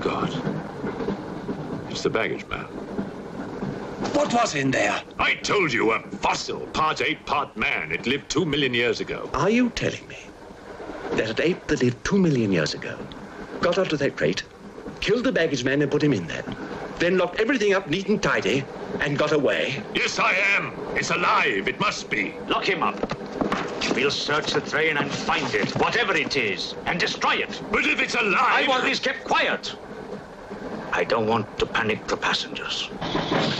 God. It's the baggage man. What was in there? I told you, a fossil, part ape, part man. It lived 2 million years ago. Are you telling me that an ape that lived 2 million years ago got onto that crate, killed the baggage man and put him in there, then locked everything up neat and tidy and got away? Yes, I am. It's alive. It must be. Lock him up. We'll search the train and find it, whatever it is, and destroy it. But if it's alive... I want this kept quiet. I don't want to panic the passengers.